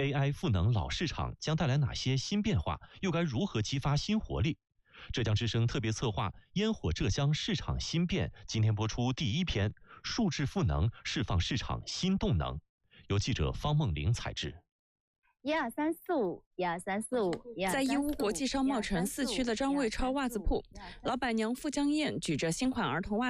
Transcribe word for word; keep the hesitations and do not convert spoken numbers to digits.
A I 赋能老市场将带来哪些新变化？又该如何激发新活力？浙江之声特别策划《烟火浙江市场新变》今天播出第一篇：数字赋能释放市场新动能，由记者方梦玲采制。 一二三四五，一二三四五， 在义乌国际商贸城四区的张卫超袜子铺，老板娘付江燕举着新款儿童袜